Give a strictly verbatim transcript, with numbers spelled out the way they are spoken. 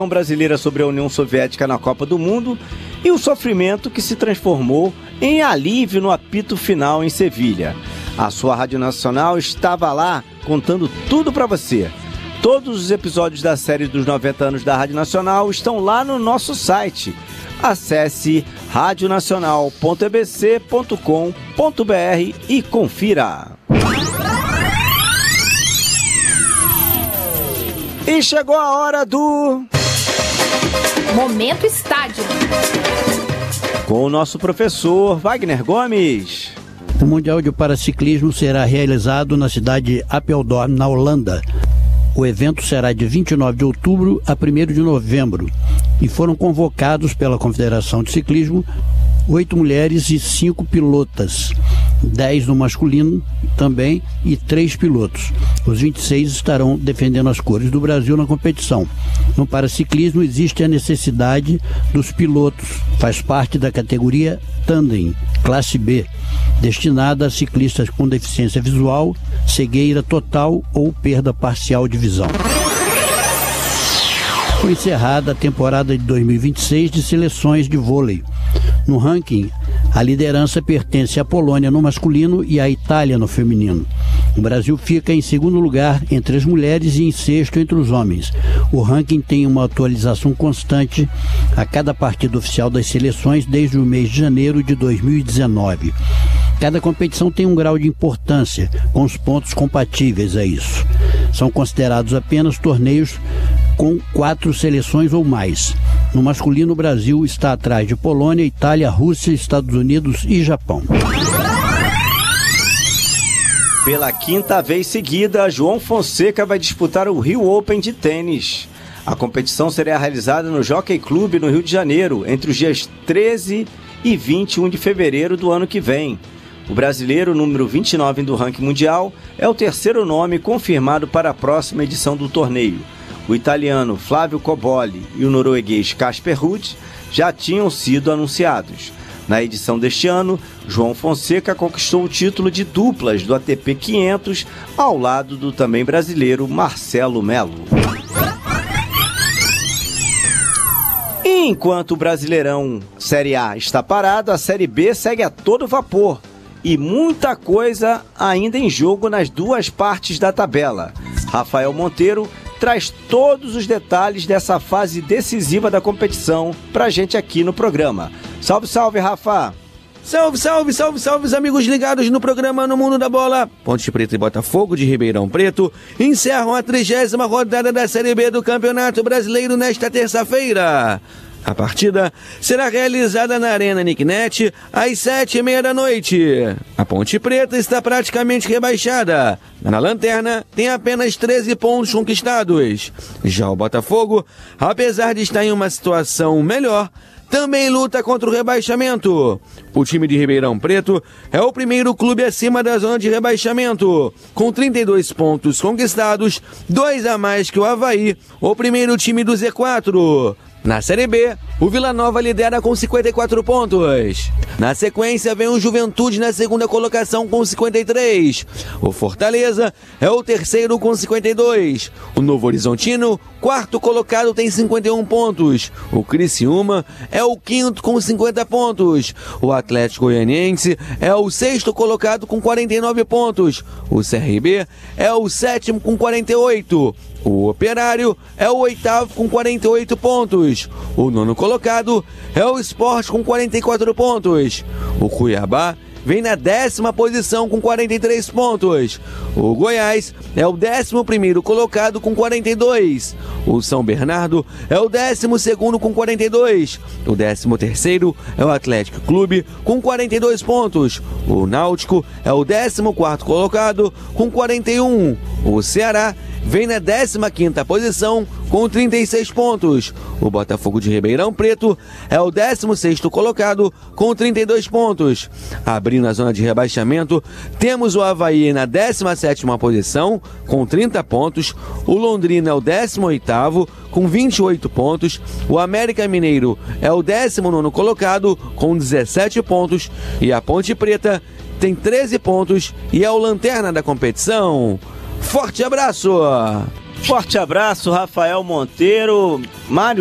brasileira sobre a União Soviética na Copa do Mundo e o sofrimento que se transformou em alívio no apito final em Sevilha. A sua Rádio Nacional estava lá contando tudo para você. Todos os episódios da série dos noventa anos da Rádio Nacional estão lá no nosso site. Acesse rádio nacional ponto e b c ponto com ponto b r e confira. E chegou a hora do Momento Estádio, com o nosso professor Wagner Gomes. O Mundial de Paraciclismo será realizado na cidade de Apeldoorn, na Holanda. O evento será de vinte e nove de outubro a primeiro de novembro e foram convocados pela Confederação de Ciclismo oito mulheres e cinco pilotas, dez no masculino também e três pilotos. Os vinte e seis estarão defendendo as cores do Brasil na competição. No paraciclismo existe a necessidade dos pilotos, faz parte da categoria Tandem, classe B, destinada a ciclistas com deficiência visual, cegueira total ou perda parcial de visão. Foi encerrada a temporada de dois mil e vinte e seis de seleções de vôlei. No ranking, a liderança pertence à Polônia no masculino e à Itália no feminino. O Brasil fica em segundo lugar entre as mulheres e em sexto entre os homens. O ranking tem uma atualização constante a cada partida oficial das seleções desde o mês de janeiro de dois mil e dezenove. Cada competição tem um grau de importância, com os pontos compatíveis a isso. São considerados apenas torneios com quatro seleções ou mais. No masculino, o Brasil está atrás de Polônia, Itália, Rússia, Estados Unidos e Japão. Pela quinta vez seguida, João Fonseca vai disputar o Rio Open de tênis. A competição será realizada no Jockey Club, no Rio de Janeiro, entre os dias treze e vinte e um de fevereiro do ano que vem. O brasileiro, número vinte e nove do ranking mundial, é o terceiro nome confirmado para a próxima edição do torneio. O italiano Flávio Cobolli e o norueguês Casper Ruud já tinham sido anunciados. Na edição deste ano, João Fonseca conquistou o título de duplas do A T P quinhentos ao lado do também brasileiro Marcelo Melo. E enquanto o Brasileirão Série A está parado, a Série B segue a todo vapor. E muita coisa ainda em jogo nas duas partes da tabela. Rafael Monteiro traz todos os detalhes dessa fase decisiva da competição pra gente aqui no programa. Salve, salve, Rafa! Salve, salve, salve, salve, os amigos ligados no programa No Mundo da Bola. Ponte Preta e Botafogo de Ribeirão Preto encerram a trigésima rodada da Série B do Campeonato Brasileiro nesta terça-feira. A partida será realizada na Arena Nicknet às sete e meia da noite. A Ponte Preta está praticamente rebaixada. Na lanterna tem apenas treze pontos conquistados. Já o Botafogo, apesar de estar em uma situação melhor, também luta contra o rebaixamento. O time de Ribeirão Preto é o primeiro clube acima da zona de rebaixamento, com trinta e dois pontos conquistados, dois a mais que o Avaí, o primeiro time do Z quatro. Na Série B, o Vila Nova lidera com cinquenta e quatro pontos. Na sequência, vem o Juventude na segunda colocação com cinquenta e três. O Fortaleza é o terceiro com cinquenta e dois. O Novo Horizontino, quarto colocado, tem cinquenta e um pontos. O Criciúma é o quinto com cinquenta pontos. O Atlético Goianiense é o sexto colocado com quarenta e nove pontos. O C R B é o sétimo com quarenta e oito. O Operário é o oitavo com quarenta e oito pontos. O nono colocado é o Sport com quarenta e quatro pontos. O Cuiabá vem na décima posição com quarenta e três pontos. O Goiás é o décimo primeiro colocado com quarenta e dois. O São Bernardo é o décimo segundo com quarenta e dois. O décimo terceiro é o Atlético Clube com quarenta e dois pontos. O Náutico é o décimo quarto colocado com quarenta e um. O Ceará vem na décima quinta posição com trinta e seis pontos. O Botafogo de Ribeirão Preto é o décimo sexto colocado com trinta e dois pontos. Abrindo a zona de rebaixamento, temos o Avaí na décima sétima posição com trinta pontos. O Londrina é o décimo oitavo com vinte e oito pontos. O América Mineiro é o décimo nono colocado com dezessete pontos. E a Ponte Preta tem treze pontos e é o lanterna da competição. Forte abraço! Forte abraço, Rafael Monteiro. Mário